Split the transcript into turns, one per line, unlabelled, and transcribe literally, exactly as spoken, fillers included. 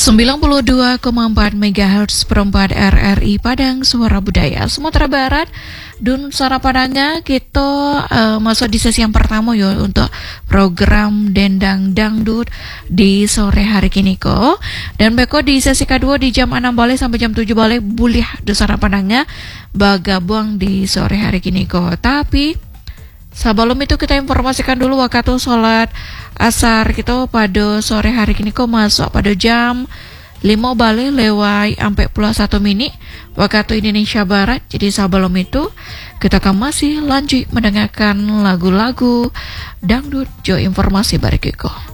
sembilan puluh dua koma empat megahertz perempat R R I Padang Suara Budaya Sumatera Barat. Dun Suara Padangnya kita uh, masuk di sesi yang pertama ya untuk program Dendang Dangdut di sore hari kini ko. Dan beko di sesi kedua di jam enam balik sampai jam tujuh balik boleh Dun Suara Padangnya bergabung di sore hari kini ko. Tapi sebelum itu kita informasikan dulu waktu sholat asar kita pada sore hari kini kok masuk pada jam lima balik lewat sampai puluh satu menit waktu Indonesia Barat. Jadi sebelum itu kita akan masih lanjut mendengarkan lagu-lagu dangdut jo informasi barikiko.